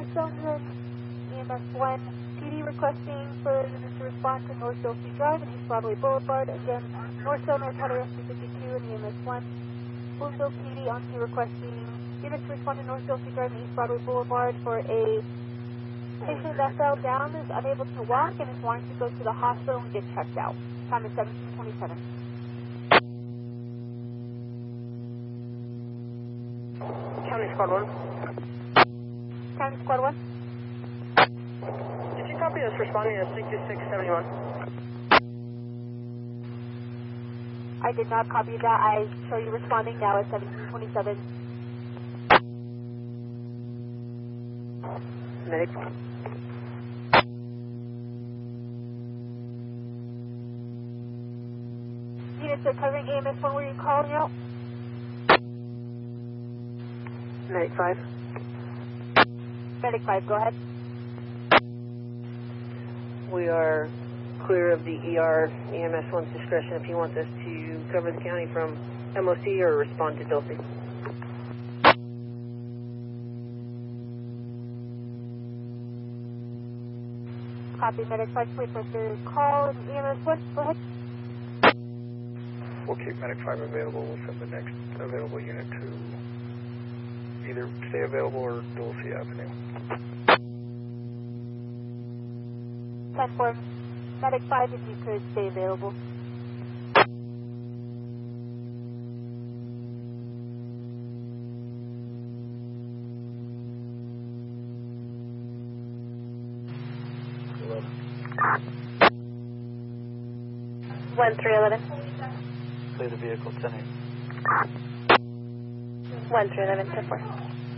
Stoneton, EMS 1, PD requesting for units to respond to North Dulce Drive and East Broadway Boulevard. Again, North Stone, North Hatteras 252 and EMS 1. Bloomfield PD on to requesting units to respond to North Dulce Drive and East Broadway Boulevard for a patient that fell down, is unable to walk, and is wanting to go to the hospital and get checked out. Time is 17:27. County Squad 1. County Squad 1. Did you copy us responding to 32671? I did not copy that. I show you responding now at 17:27. Medic. Units are covering EMS 1. Were you calling out? Medic 5. Medic 5, go ahead. We are clear of the ER EMS 1's discretion if you want us to cover the county from MOC or respond to Dulce. Copy, Medic 5, wait for the call. EMS 1, go ahead. We'll keep Medic 5 available. We'll send the next available unit to either stay available or Dulce Avenue. 10-4, Medic 5, if you could stay available. One 311. Clear the vehicle, 10-8. 1 311, 10-4.